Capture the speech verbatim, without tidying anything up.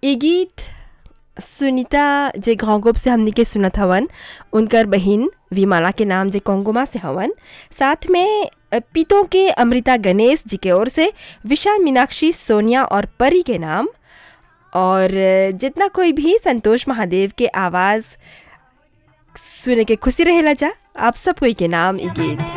ई गीत सुनीता जे घोंगोप से हमनी के सुनत हवन, उनकर बहिन विमाला के नाम जे कोंगोमा से हवन। साथ में अ, पीतों के अमृता गणेश जी के ओर से विशाल मीनाक्षी सोनिया और परी के नाम। और अ, जितना कोई भी संतोष महादेव के आवाज़ सुने के खुशी रहेला जा, आप सब कोई के नाम ई गीत।